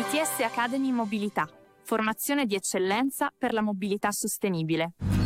ITS Academy Mobilità, formazione di eccellenza per la mobilità sostenibile.